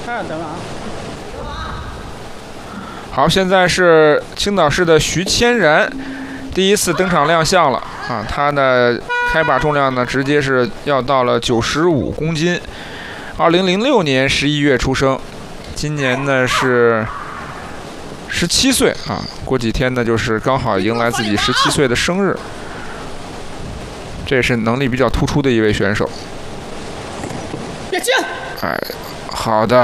看等啊。 好，现在是青岛市的徐千然第一次登场亮相了啊！他的开把重量呢，直接是要到了95公斤。2006年11月出生，今年呢是17岁啊！过几天呢就是刚好迎来自己17岁的生日。这也是能力比较突出的一位选手。 别进！ 哎，好的。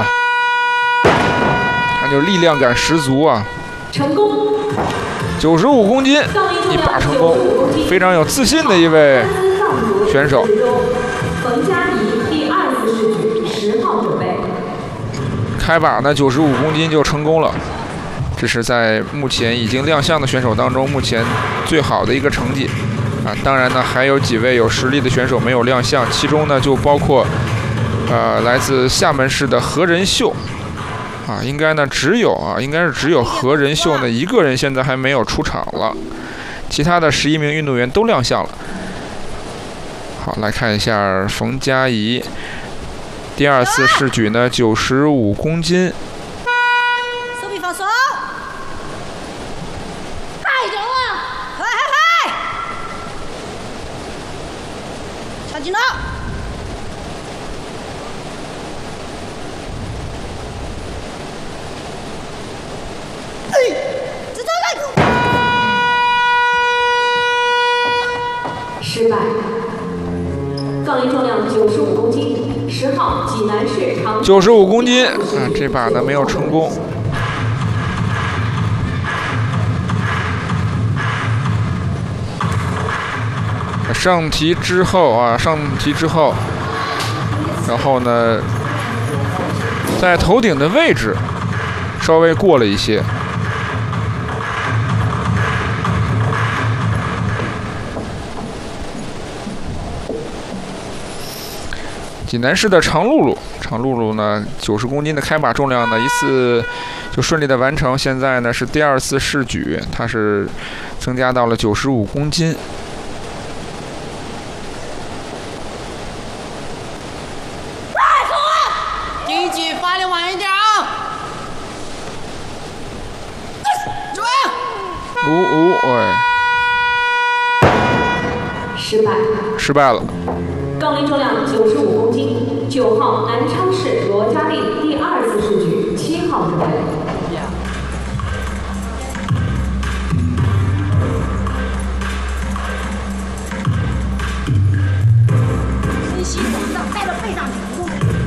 看就力量感十足啊！ 成功 ，95公斤，一把成功，非常有自信的一位选手。 冯佳怡第2次试举10号准备。 开把呢95公斤就成功了，这是在目前已经亮相的选手当中目前最好的一个成绩啊！当然呢，还有几位有实力的选手没有亮相，其中呢就包括来自厦门市的何仁秀。啊，应该是只有何仁秀呢一个人现在还没有出场了，其他的11名运动员都亮相了。好，来看一下冯佳怡，第2次试举呢95公斤。 手臂放松，太重了，快，跳紧了。 失败。杠铃重量95公斤，10号济南市长。 95公斤啊，这把呢没有成功。上提之后，然后呢，在头顶的位置稍微过了一些。济南市的常露露呢，90公斤的开把重量呢，一次就顺利的完成。现在呢是第2次试举，它是增加到了95公斤。 顶级发力晚一点啊！ 失败了。 杠铃重量95公斤，9号南昌市罗佳丽第2次试举7号准备。